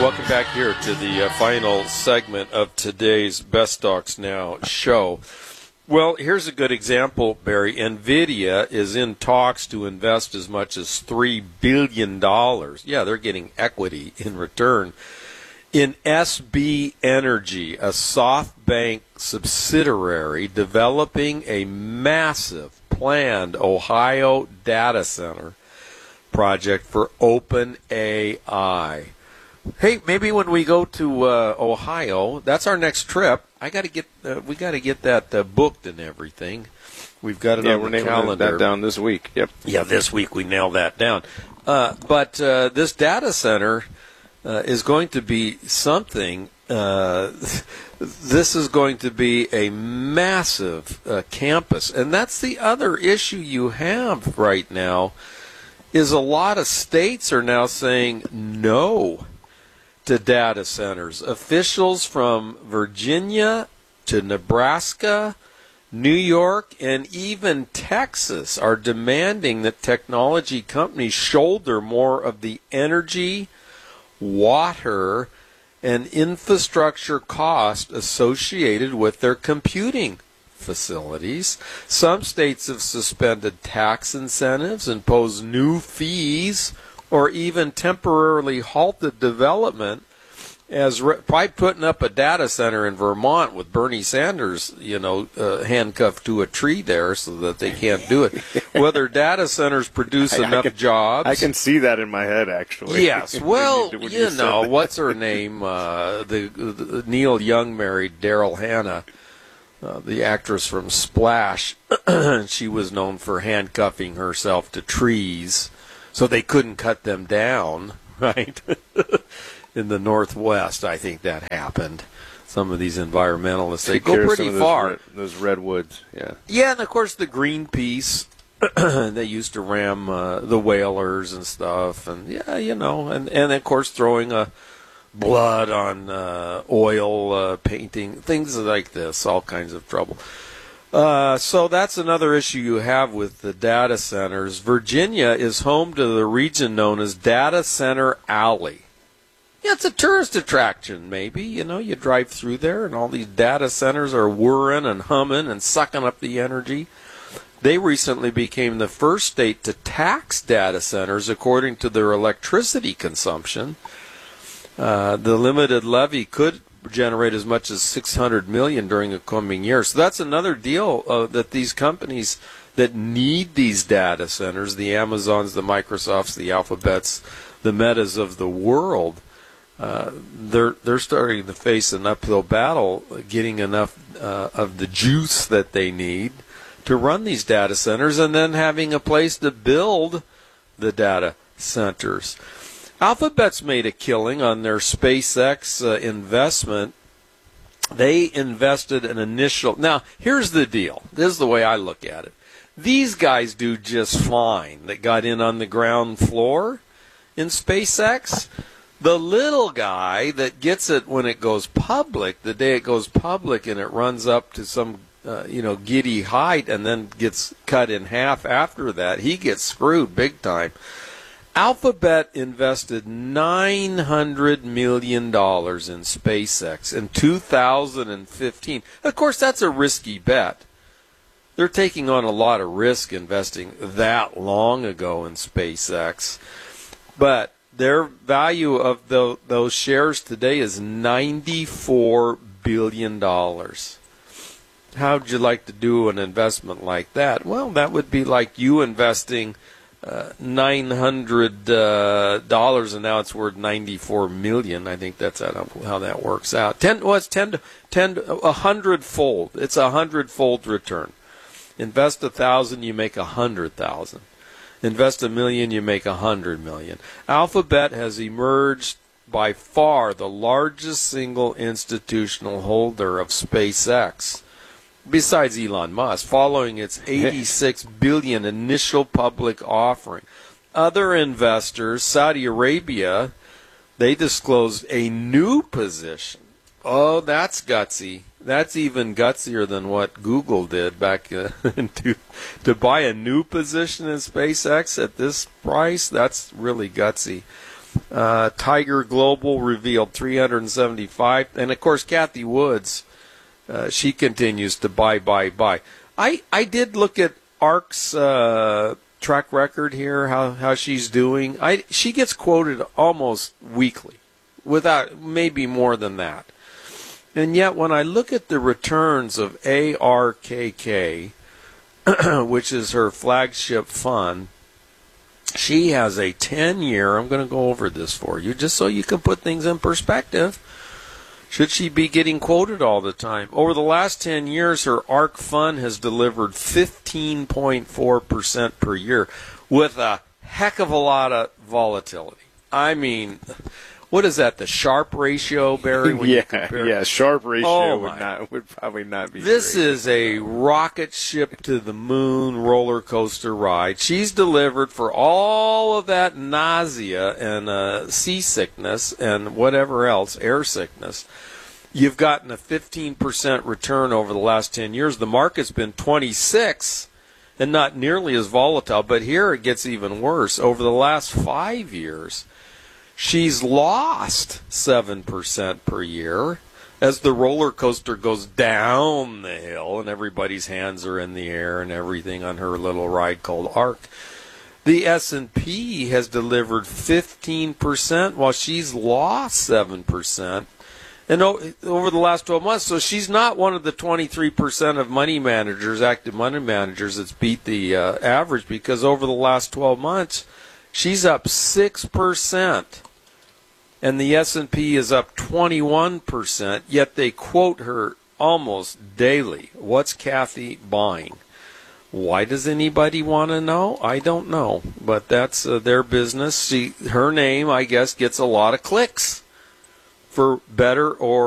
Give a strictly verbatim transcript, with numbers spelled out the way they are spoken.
Welcome back here to the uh, final segment of today's Best Stocks Now show. Well, here's a good example, Barry. NVIDIA is in talks to invest as much as three billion dollars. Yeah, they're getting equity in return in S B Energy, a SoftBank subsidiary developing a massive planned Ohio data center project for OpenAI. Hey, maybe when we go to uh, Ohio, that's our next trip. I got to get uh, we got to get that uh, booked and everything. We've got it yeah, on we're the calendar. That down this week. Yep. Yeah, this week we nailed that down. Uh, but uh, this data center uh, is going to be something. Uh, this is going to be a massive uh, campus, and that's the other issue you have right now. Is a lot of states are now saying no to data centers. Officials from Virginia to Nebraska, New York, and even Texas are demanding that technology companies shoulder more of the energy, water, and infrastructure cost associated with their computing facilities. Some states have suspended tax incentives, imposed new fees, or even temporarily halted development. As re- by putting up a data center in Vermont with Bernie Sanders, you know, uh, handcuffed to a tree there so that they can't do it. Whether data centers produce I, enough I can, jobs. I can see that in my head, actually. Yes. Well, when you, when you, you know, that. what's her name? Uh, the, the Neil Young married Daryl Hannah. Uh, the actress from Splash. She was known for handcuffing herself to trees so they couldn't cut them down, right? In the Northwest, I think that happened. Some of these environmentalists, they go pretty those far. Red, those redwoods, yeah. Yeah, and of course the Greenpeace, they used to ram uh, the whalers and stuff, and yeah, you know, and, and of course throwing a blood on uh, oil uh, painting, things like this, all kinds of trouble. Uh, so that's another issue you have with the data centers. Virginia is home to the region known as Data Center Alley. Yeah, it's a tourist attraction, maybe. You know, you drive through there and all these data centers are whirring and humming and sucking up the energy. They recently became the first state to tax data centers according to their electricity consumption. Uh, the limited levy could generate as much as six hundred million dollars during the coming year. So that's another deal uh, that these companies that need these data centers, the Amazons, the Microsofts, the Alphabets, the Metas of the world, uh, they're they're starting to face an uphill battle getting enough uh, of the juice that they need to run these data centers and then having a place to build the data centers. Alphabet's made a killing on their SpaceX uh, investment. They invested an initial... Now, here's the deal. This is the way I look at it. These guys do just fine that got in on the ground floor in SpaceX. The little guy that gets it when it goes public, the day it goes public and it runs up to some, uh, you know, giddy height and then gets cut in half after that, he gets screwed big time. Alphabet invested nine hundred million dollars in SpaceX in two thousand fifteen. Of course, that's a risky bet. They're taking on a lot of risk investing that long ago in SpaceX. But their value of the, those shares today is ninety-four billion dollars. How would you like to do an investment like that? Well, that would be like you investing Uh, nine hundred dollars, uh, and now it's worth ninety-four million dollars. I think that's how, how that works out. Ten, well, it's ten, ten, a hundred-fold. It's a hundred-fold return. Invest a thousand, you make a hundred thousand. Invest a million, you make a hundred million. Alphabet has emerged by far the largest single institutional holder of SpaceX, besides Elon Musk, following its eighty-six billion dollars initial public offering. Other investors, Saudi Arabia, they disclosed a new position. Oh, that's gutsy. That's even gutsier than what Google did back uh, to to buy a new position in SpaceX at this price. That's really gutsy. Uh, Tiger Global revealed three hundred seventy-five. And, of course, Kathy Woods, uh, she continues to buy, buy, buy. I, I did look at ARK's uh, track record here, how, how she's doing. I She gets quoted almost weekly, without maybe more than that. And yet, when I look at the returns of A R K K, which is her flagship fund, she has a ten-year, I'm going to go over this for you, just so you can put things in perspective. Should she be getting quoted all the time? Over the last ten years, her ARK fund has delivered fifteen point four percent per year with a heck of a lot of volatility. I mean, what is that, the Sharpe ratio, Barry? When yeah, you compare? yeah, Sharpe ratio Oh, would my. not would probably not be. This great. is a rocket ship to the moon roller coaster ride. She's delivered for all of that nausea and uh, seasickness and whatever else, air sickness. You've gotten a fifteen percent return over the last ten years. The market's been twenty-six and not nearly as volatile, but here it gets even worse. Over the last five years, she's lost seven percent per year as the roller coaster goes down the hill and everybody's hands are in the air and everything on her little ride called ARK. The S and P has delivered fifteen percent while she's lost seven percent. And over the last twelve months, so she's not one of the twenty-three percent of money managers, active money managers, that's beat the uh, average, because over the last twelve months, she's up six percent. And the S and P is up twenty-one percent, yet they quote her almost daily. What's Kathy buying? Why does anybody want to know? I don't know, but that's uh, their business. She, her name, I guess, gets a lot of clicks, for better or